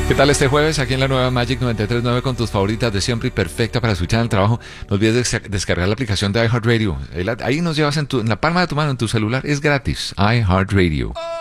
¿Qué tal este jueves aquí en la nueva Magic 93.9 con tus favoritas de siempre y perfecta para escuchar en el trabajo? No olvides descargar la aplicación de iHeartRadio. Ahí nos llevas en la palma de tu mano, en tu celular. Es gratis. iHeartRadio.